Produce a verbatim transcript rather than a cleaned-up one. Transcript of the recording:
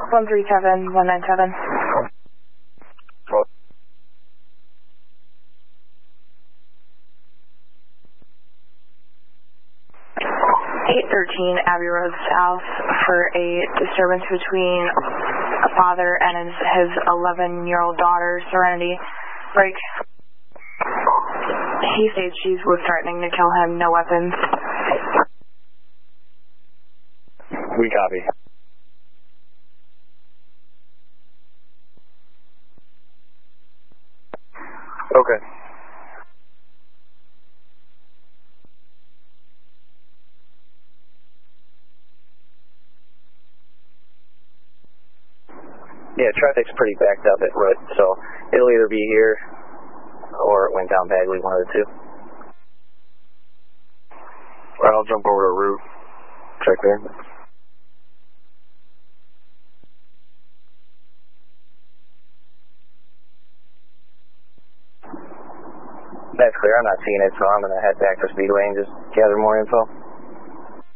one three seven, one nine seven. eight thirteen Abbey Road South for a disturbance between a father and his, his eleven-year-old daughter, Serenity. Break. He states she was threatening to kill him, no weapons. We copy. Okay. Yeah, traffic's pretty backed up at Root, so it'll either be here or it went down Bagley, one of the two. Alright, I'll jump over to Root. Check there. That's clear, I'm not seeing it, so I'm going to head back for Speedway and just gather more info.